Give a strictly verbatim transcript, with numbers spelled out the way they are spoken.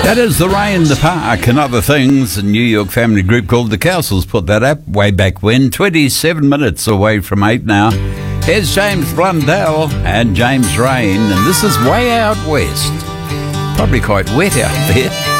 That is The Rain, The Park and Other Things. A New York family group called The Castles put that up way back when. twenty-seven minutes away from eight now. Here's James Blundell and James Rain, and this is Way Out West. Probably quite wet out there.